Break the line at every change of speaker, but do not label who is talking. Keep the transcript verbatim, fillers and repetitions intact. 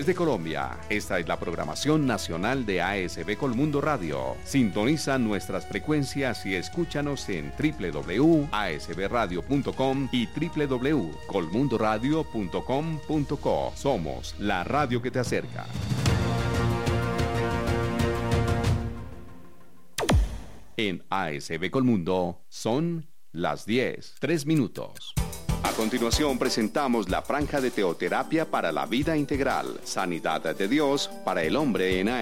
de Colombia. Esta es la programación nacional de A S B Colmundo Radio. Sintoniza nuestras frecuencias y escúchanos en doble u doble u doble u punto a s b radio punto com y doble u doble u doble u punto colmundo radio punto com punto co. Somos la radio que te acerca. En A S B Colmundo son las diez, tres minutos. A continuación presentamos la franja de teoterapia para la vida integral, sanidad de Dios para el hombre en A S B.